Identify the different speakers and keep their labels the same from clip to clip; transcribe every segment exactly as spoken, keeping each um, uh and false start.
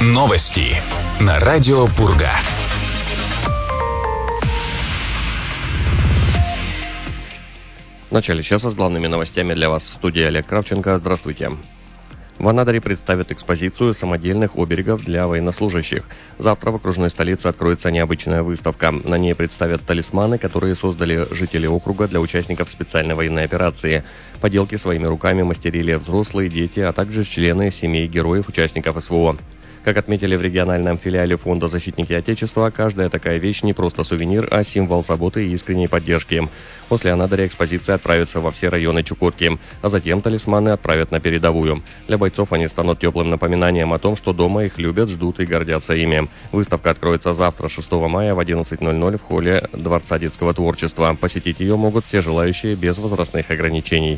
Speaker 1: Новости на радио Пурга.
Speaker 2: В начале часа с главными новостями для вас в студии Олег Кравченко. Здравствуйте. В Анадыре представят экспозицию самодельных оберегов для военнослужащих. Завтра в окружной столице откроется необычная выставка. На ней представят талисманы, которые создали жители округа для участников специальной военной операции. Поделки своими руками мастерили взрослые, дети, а также члены семей героев, участников СВО. Как отметили в региональном филиале Фонда «Защитники Отечества», каждая такая вещь не просто сувенир, а символ заботы и искренней поддержки. После Анадыря экспозиция отправится во все районы Чукотки, а затем талисманы отправят на передовую. Для бойцов они станут теплым напоминанием о том, что дома их любят, ждут и гордятся ими. Выставка откроется завтра, шестого мая, в одиннадцать ноль ноль в холле Дворца детского творчества. Посетить ее могут все желающие без возрастных ограничений.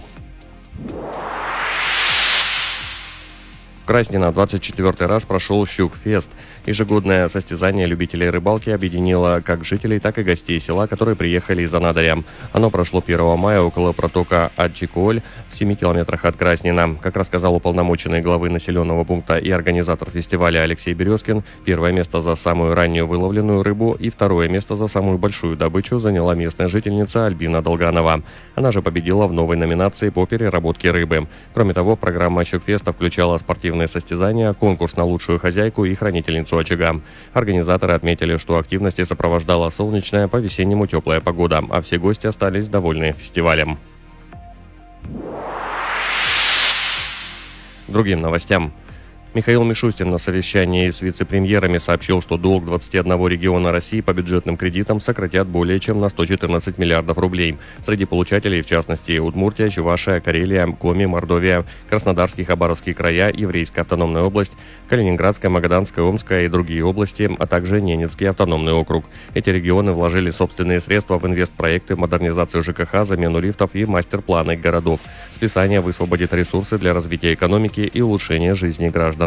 Speaker 2: В Краснино двадцать четвёртый раз прошел Щук-фест. Ежегодное состязание любителей рыбалки объединило как жителей, так и гостей села, которые приехали из Анадыря. Оно прошло первого мая около протока Аджикуоль в семи километрах от Краснина. Как рассказал уполномоченный главы населенного пункта и организатор фестиваля Алексей Березкин, первое место за самую раннюю выловленную рыбу и второе место за самую большую добычу заняла местная жительница Альбина Долганова. Она же победила в новой номинации по переработке рыбы. Кроме того, программа Щук-феста включала спортивные состязания, конкурс на лучшую хозяйку и хранительницу очага. Организаторы отметили, что активности сопровождала солнечная, по-весеннему теплая погода, а все гости остались довольны фестивалем. Другим новостям. Михаил Мишустин на совещании с вице-премьерами сообщил, что долг двадцати одного региона России по бюджетным кредитам сократят более чем на сто четырнадцать миллиардов рублей. Среди получателей, в частности, Удмуртия, Чувашия, Карелия, Коми, Мордовия, Краснодарский, Хабаровский края, Еврейская автономная область, Калининградская, Магаданская, Омская и другие области, а также Ненецкий автономный округ. Эти регионы вложили собственные средства в инвестпроекты, модернизацию ЖКХ, замену лифтов и мастер-планы городов. Списание высвободит ресурсы для развития экономики и улучшения жизни граждан.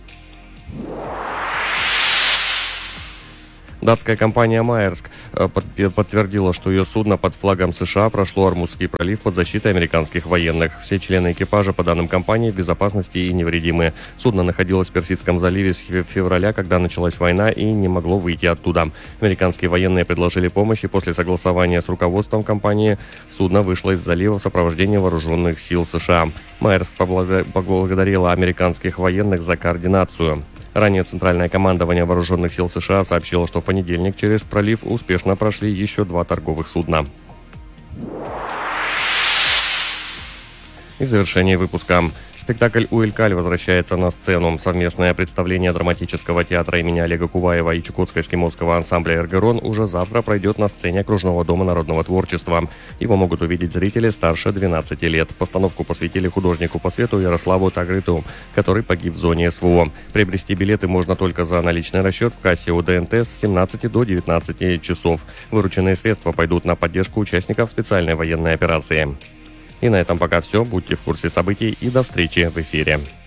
Speaker 2: Датская компания «Маерск» подтвердила, что ее судно под флагом США прошло Ормузский пролив под защитой американских военных. Все члены экипажа, по данным компании, в безопасности и невредимы. Судно находилось в Персидском заливе с февраля, когда началась война, и не могло выйти оттуда. Американские военные предложили помощь, и после согласования с руководством компании судно вышло из залива в сопровождении вооруженных сил США. «Маерск» поблагодарила американских военных за координацию. Ранее Центральное командование Вооруженных сил США сообщило, что в понедельник через пролив успешно прошли еще два торговых судна. И в завершении выпуска. Спектакль «Уэлькаль» возвращается на сцену. Совместное представление драматического театра имени Олега Куваева и Чукотско-эскимосского ансамбля «Эргерон» уже завтра пройдет на сцене Окружного дома народного творчества. Его могут увидеть зрители старше двенадцати лет. Постановку посвятили художнику по свету Ярославу Тагрыту, который погиб в зоне СВО. Приобрести билеты можно только за наличный расчет в кассе УДНТ с семнадцати до девятнадцати часов. Вырученные средства пойдут на поддержку участников специальной военной операции. И на этом пока все. Будьте в курсе событий и до встречи в эфире.